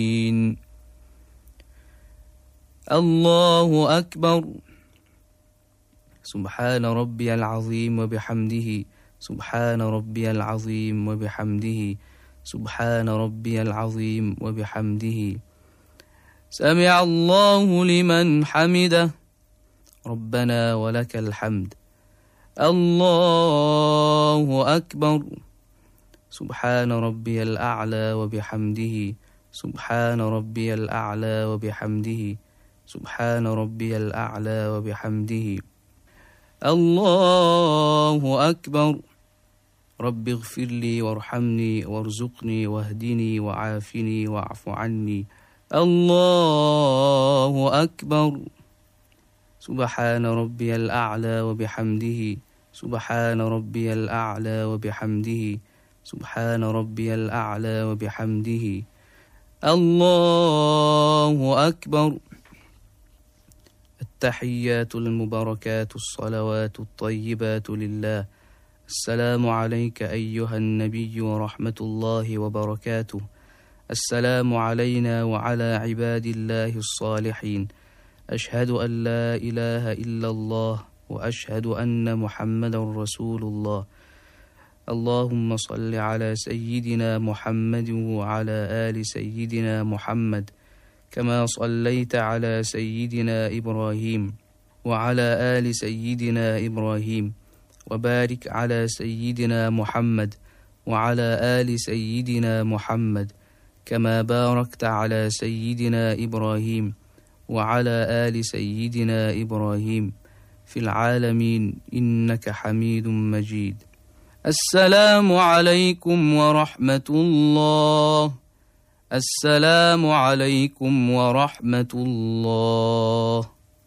الله أكبر. سبحان ربي العظيم وبحمده. سبحان ربي العظيم وبحمده. سبحان ربي العظيم وبحمده. سمع الله لمن حمده. ربنا ولك الحمد. الله أكبر. سبحان ربي الأعلى وبحمده. سبحان ربي الأعلى وبحمده. سبحان ربي الأعلى وبحمده. الله أكبر. رب اغفر لي وارحمني وارزقني واهدني وعافني واعف عني. الله أكبر. سبحان ربي الأعلى وبحمده. سبحان ربي الأعلى وبحمده. سبحان ربي الأعلى وبحمده. الله أكبر. التحيات المباركات الصلوات الطيبات لله. السلام عليك أيها النبي ورحمة الله وبركاته. السلام علينا وعلى عباد الله الصالحين. أشهد أن لا إله إلا الله وأشهد أن محمدا رسول الله. اللهم صل على سيدنا محمد وعلى آل سيدنا محمد كما صليت على سيدنا إبراهيم وعلى آل سيدنا إبراهيم، وبارك على سيدنا محمد وعلى آل سيدنا محمد كما باركت على سيدنا إبراهيم وعلى آل سيدنا إبراهيم في العالمين إنك حميد مجيد. السلام عليكم ورحمة الله. السلام عليكم ورحمة الله.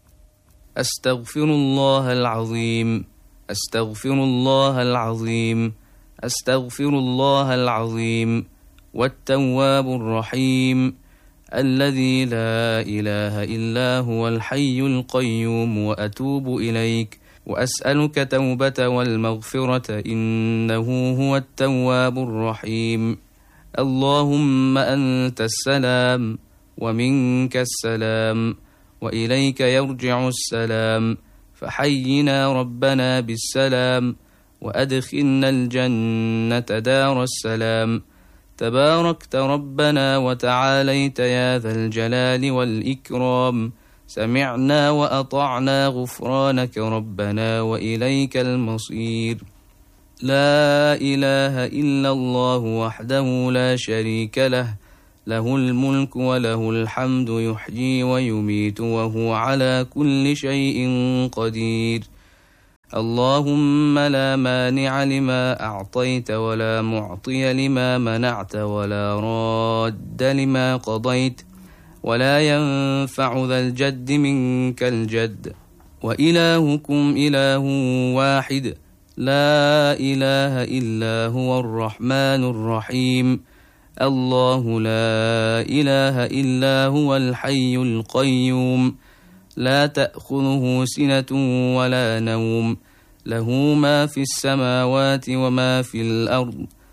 أستغفر الله العظيم. أستغفر الله العظيم. أستغفر الله العظيم. والتواب الرحيم الذي لا إله إلا هو الحي القيوم وأتوب إليك وأسألك توبة والمغفرة إنه هو التواب الرحيم. اللهم أنت السلام ومنك السلام وإليك يرجع السلام، فحينا ربنا بالسلام وأدخلنا الجنة دار السلام. تباركت ربنا وتعاليت يا ذا الجلال والإكرام. سمعنا وأطعنا غفرانك ربنا وإليك المصير. لا إله إلا الله وحده لا شريك له، له الملك وله الحمد يحيي ويميت وهو على كل شيء قدير. اللهم لا مانع لما أعطيت ولا معطي لما منعت ولا راد لما قضيت ولا ينفع ذا الجد منك الجد. وإلهكم إله واحد لا إله إلا هو الرحمن الرحيم. الله لا إله إلا هو الحي القيوم لا تأخذه سنة ولا نوم، له ما في السماوات وما في الأرض.